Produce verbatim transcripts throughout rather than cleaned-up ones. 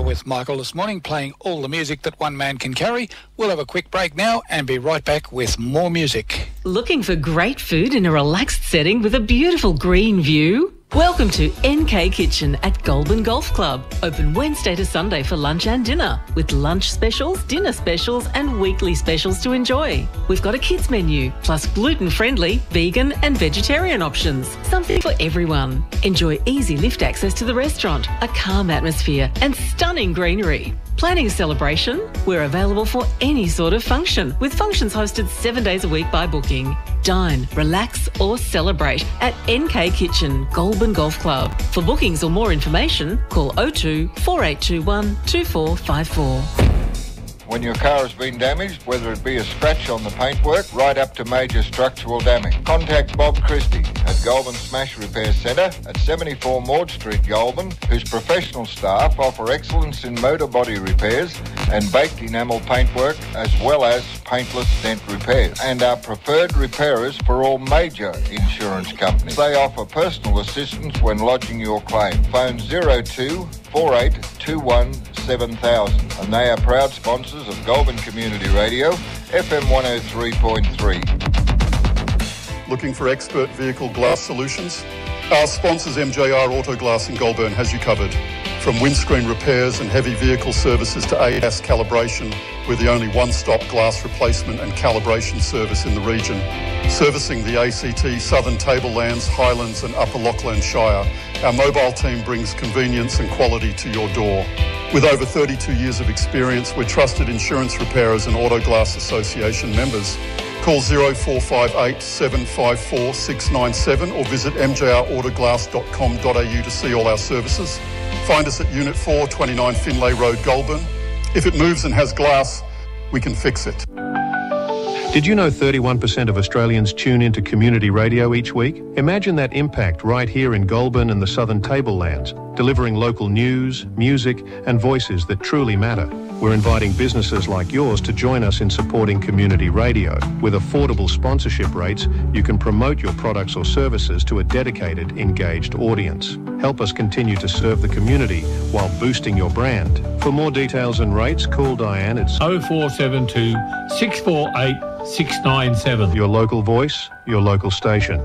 with Michael this morning, playing all the music that one man can carry. We'll have a quick break now and be right back with more music. Looking for great food in a relaxed setting with a beautiful green view? Welcome to N K Kitchen at Goulburn Golf Club. Open Wednesday to Sunday for lunch and dinner, with lunch specials, dinner specials and weekly specials to enjoy. We've got a kids menu, plus gluten-friendly, vegan and vegetarian options. Something for everyone. Enjoy easy lift access to the restaurant, a calm atmosphere and stunning greenery. Planning a celebration? We're available for any sort of function, with functions hosted seven days a week by booking. Dine, relax or celebrate at N K Kitchen, Goulburn Golf Club. For bookings or more information, call oh two, four eight two one, two four five four. When your car has been damaged, whether it be a scratch on the paintwork, right up to major structural damage, contact Bob Christie at Goulburn Smash Repair Centre at seventy-four Maud Street, Goulburn, whose professional staff offer excellence in motor body repairs and baked enamel paintwork, as well as paintless dent repairs, and are preferred repairers for all major insurance companies. They offer personal assistance when lodging your claim. Phone zero two four eight two one seven thousand, and they are proud sponsors of Goulburn Community Radio, F M one oh three point three. Looking for expert vehicle glass solutions? Our sponsors M J R Auto Glass in Goulburn has you covered. From windscreen repairs and heavy vehicle services to A D A S calibration, we're the only one-stop glass replacement and calibration service in the region. Servicing the A C T, Southern Tablelands, Highlands and Upper Lachlan Shire, our mobile team brings convenience and quality to your door. With over thirty-two years of experience, we're trusted insurance repairers and Auto Glass Association members. Call zero four five eight, seven five four, six nine seven or visit m j r autoglass dot com dot a u to see all our services. Find us at Unit four, twenty-nine Finlay Road, Goulburn. If it moves and has glass, we can fix it. Did you know thirty-one percent of Australians tune into community radio each week? Imagine that impact right here in Goulburn and the Southern Tablelands, delivering local news, music and voices that truly matter. We're inviting businesses like yours to join us in supporting community radio. With affordable sponsorship rates, you can promote your products or services to a dedicated, engaged audience. Help us continue to serve the community while boosting your brand. For more details and rates, call Diane at oh four seven two, six four eight, six nine seven. Your local voice, your local station.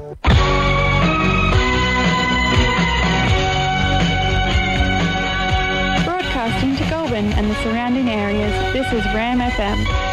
Broadcasting to Goulburn and the surrounding areas, this is Ram F M.